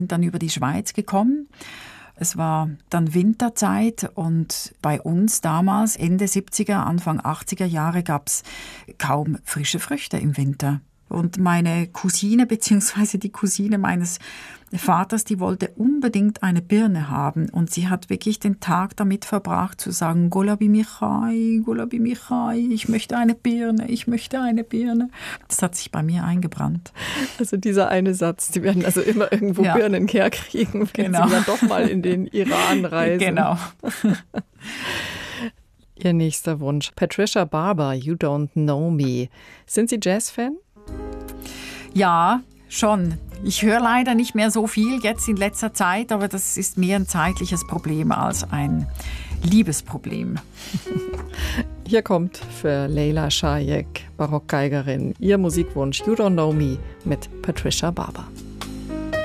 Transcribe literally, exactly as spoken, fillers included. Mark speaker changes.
Speaker 1: dann über die Schweiz gekommen. Es war dann Winterzeit und bei uns damals, Ende siebziger, Anfang achtziger Jahre, gab es kaum frische Früchte im Winter. Und meine Cousine, beziehungsweise die Cousine meines Vaters, die wollte unbedingt eine Birne haben. Und sie hat wirklich den Tag damit verbracht zu sagen, Golabi Michai, Golabi Michai, ich möchte eine Birne, ich möchte eine Birne. Das hat sich bei mir eingebrannt.
Speaker 2: Also dieser eine Satz, Sie werden also immer irgendwo ja. Birnen herkriegen, wenn genau. Sie dann doch mal in den Iran reisen.
Speaker 1: Genau.
Speaker 2: Ihr nächster Wunsch, Patricia Barber, You Don't Know Me. Sind Sie Jazz-Fan?
Speaker 1: Ja, schon. Ich höre leider nicht mehr so viel jetzt in letzter Zeit, aber das ist mehr ein zeitliches Problem als ein Liebesproblem.
Speaker 2: Hier kommt für Leila Shayek, Barockgeigerin, ihr Musikwunsch You Don't Know Me mit Patricia Barber.